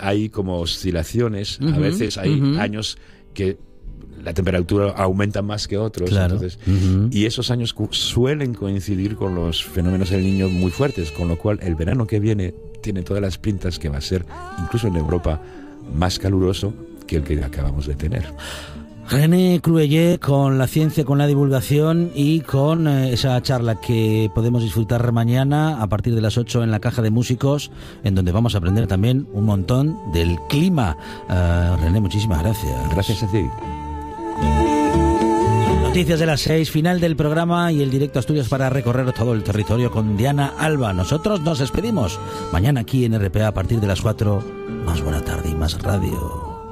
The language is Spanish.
hay como oscilaciones, a veces hay años que la temperatura aumenta más que otros, claro. Entonces, y esos años suelen coincidir con los fenómenos del Niño muy fuertes, con lo cual el verano que viene tiene todas las pintas que va a ser, incluso en Europa, más caluroso que el que acabamos de tener. René Cruellé, con la ciencia, con la divulgación y con esa charla que podemos disfrutar mañana a partir de las 8 en la Caja de Músicos, en donde vamos a aprender también un montón del clima. René, muchísimas gracias. Gracias a ti. Noticias de las 6, final del programa y el directo a Asturias para recorrer todo el territorio con Diana Alba. Nosotros nos despedimos. Mañana aquí en RPA a partir de las 4. Más buena tarde y más radio.